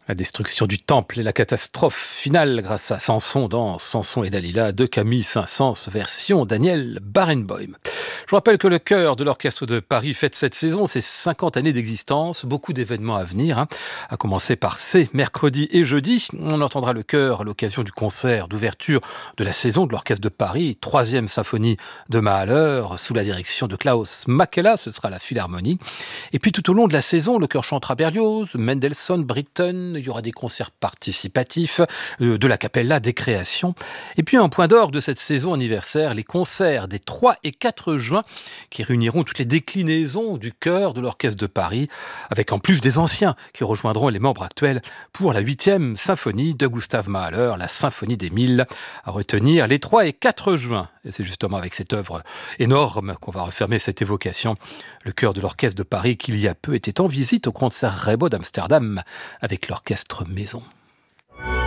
La destruction du temple et la catastrophe finale grâce à Samson dans Samson et Dalila de Camille Saint-Saëns, version Daniel Barenboim. Je vous rappelle que le chœur de l'Orchestre de Paris fête cette saison ses 50 années d'existence, beaucoup d'événements à venir, à commencer par mercredi et jeudi. On entendra le chœur à l'occasion du concert d'ouverture de la saison de l'Orchestre de Paris, 3e symphonie de Mahler, sous la direction de Klaus Makela, ce sera la Philharmonie. Et puis tout au long de la saison, le chœur chantera Berlioz, Mendelssohn, Britten. Il y aura des concerts participatifs, de la Capella, des créations. Et puis un point d'orgue de cette saison anniversaire, les concerts des 3 et 4 juin qui réuniront toutes les déclinaisons du chœur de l'Orchestre de Paris, avec en plus des anciens qui rejoindront les membres actuels pour la 8e symphonie de Gustav Mahler, la Symphonie des 1000, à retenir les 3 et 4 juin. Et c'est justement avec cette œuvre énorme qu'on va refermer cette évocation. Le chœur de l'Orchestre de Paris, qui il y a peu était en visite au concert Rebo d'Amsterdam avec l'Orchestre Maison.